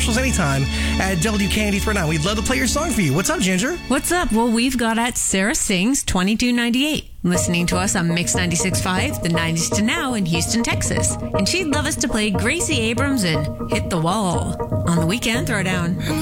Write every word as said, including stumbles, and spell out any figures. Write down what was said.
anytime at W K N D three nine. We'd love to play your song for you. What's up, Ginger? What's up? Well, we've got at Sarah Sings twenty-two ninety-eight, listening to us on Mix ninety-six point five, the nineties to now in Houston, Texas. And she'd love us to play Gracie Abrams and Hit the Wall on the Weekend Throwdown.